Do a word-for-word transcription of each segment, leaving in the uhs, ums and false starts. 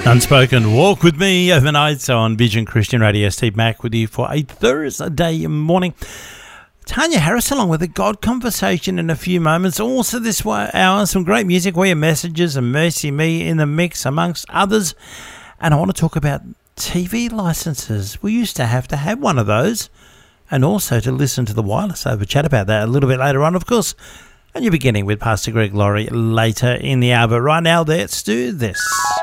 Unspoken Walk With Me overnight on Vision Christian Radio. Steve Mack with you for a Thursday morning. Tanya Harris along with a God Conversation in a few moments. Also this hour, some great music, We Are Messages and Mercy Me in the mix, amongst others. And I want to talk about T V licenses. We used to have to have one of those, and also to listen to the Wireless Over. Chat about that a little bit later on, of course. And you're beginning with Pastor Greg Laurie later in the hour. But right now, let's do this.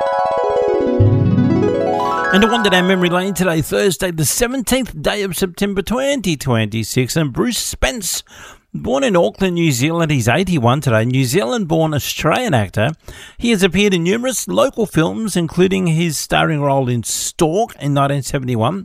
And to wander down memory lane today, Thursday, the seventeenth day of September twenty twenty-six. And Bruce Spence, born in Auckland, New Zealand, he's eighty-one today, New Zealand-born Australian actor. He has appeared in numerous local films, including his starring role in Stalk in nineteen seventy-one.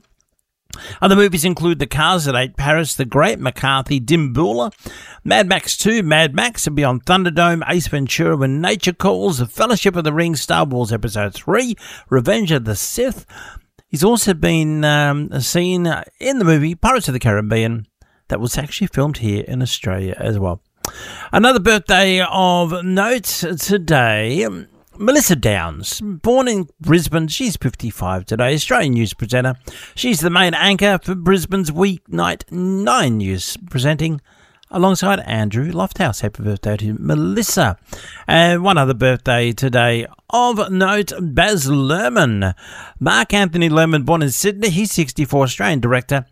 Other movies include The Cars at eight, Paris, The Great McCarthy, Dimboola, Mad Max two, Mad Max, Beyond Thunderdome, Ace Ventura, When Nature Calls, The Fellowship of the Ring, Star Wars Episode three, Revenge of the Sith. He's also been um, seen in the movie Pirates of the Caribbean that was actually filmed here in Australia as well. Another birthday of note today, Melissa Downs, born in Brisbane, she's fifty-five today, Australian news presenter. She's the main anchor for Brisbane's Weeknight nine News, presenting alongside Andrew Lofthouse. Happy birthday to Melissa. And one other birthday today of note, Baz Luhrmann. Mark Anthony Luhrmann, born in Sydney, he's sixty-four, Australian director.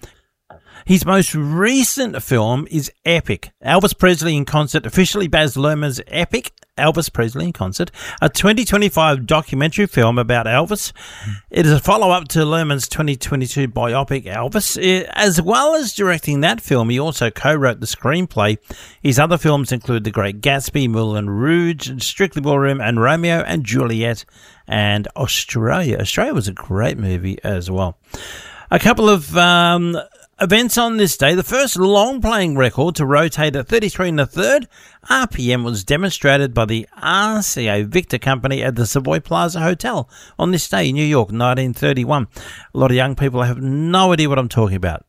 His most recent film is Epic, Elvis Presley in Concert, officially Baz Luhrmann's Epic, Elvis Presley in Concert, a twenty twenty-five documentary film about Elvis. It is a follow-up to Luhrmann's twenty twenty-two biopic Elvis. As well as directing that film, he also co-wrote the screenplay. His other films include The Great Gatsby, Moulin Rouge, Strictly Ballroom, and Romeo and Juliet, and Australia. Australia was a great movie as well. A couple of um, events on this day. The first long-playing record to rotate at thirty-three and a third R P M was demonstrated by the R C A Victor Company at the Savoy Plaza Hotel on this day in New York, nineteen thirty-one. A lot of young people have no idea what I'm talking about.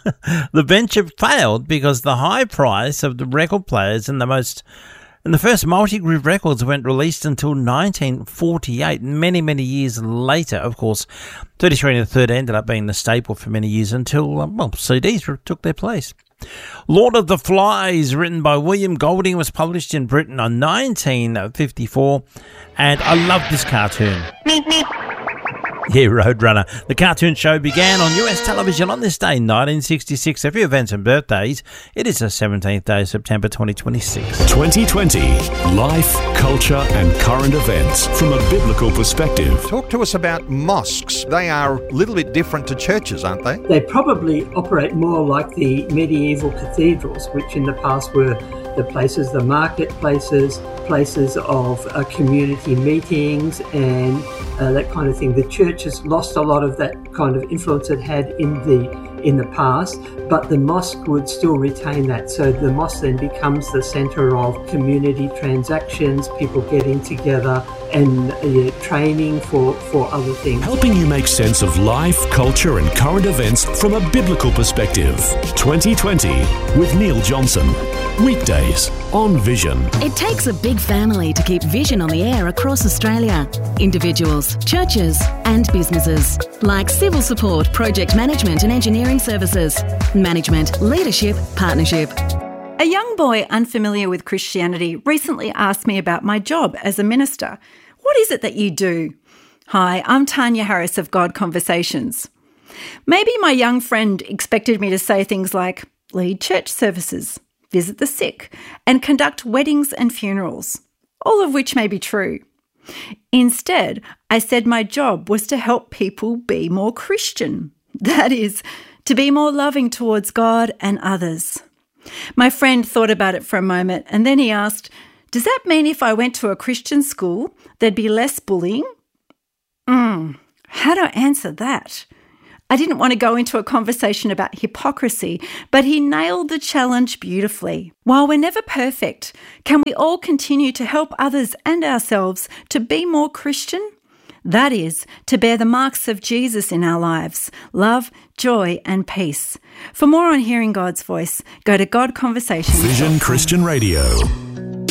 The venture failed because the high price of the record players and the most and the first multi-groove records weren't released until nineteen forty-eight, many, many years later. Of course, thirty-three and a third ended up being the staple for many years until, well, C Ds took their place. Lord of the Flies, written by William Golding, was published in Britain in nineteen fifty-four, and I love this cartoon. Yeah, Roadrunner. The cartoon show began on U S television on this day, nineteen sixty-six. A few events and birthdays. It is the seventeenth day of September twenty twenty-six. twenty twenty. Life, culture and current events from a biblical perspective. Talk to us about mosques. They are a little bit different to churches, aren't they? They probably operate more like the medieval cathedrals, which in the past were the places, the marketplaces, places of uh, community meetings and uh, that kind of thing. The church has lost a lot of that kind of influence it had in the in the past, but the mosque would still retain that. So the mosque then becomes the centre of community transactions, people getting together and uh, training for, for other things. Helping you make sense of life, culture and current events from a biblical perspective. twenty twenty with Neil Johnson. Weekdays on Vision. It takes a big family to keep Vision on the air across Australia. Individuals, churches and businesses. Like civil support, project management and engineering services. Management, leadership, partnership. A young boy unfamiliar with Christianity recently asked me about my job as a minister. What is it that you do? Hi, I'm Tanya Harris of God Conversations. Maybe my young friend expected me to say things like lead church services, visit the sick, and conduct weddings and funerals, all of which may be true. Instead, I said my job was to help people be more Christian. That is, to be more loving towards God and others. My friend thought about it for a moment and then he asked, does that mean if I went to a Christian school, there'd be less bullying? Mm, how do I answer that? I didn't want to go into a conversation about hypocrisy, but he nailed the challenge beautifully. While we're never perfect, can we all continue to help others and ourselves to be more Christian? That is, to bear the marks of Jesus in our lives, love, joy and peace. For more on hearing God's voice, go to God Conversations. Vision Christian Radio.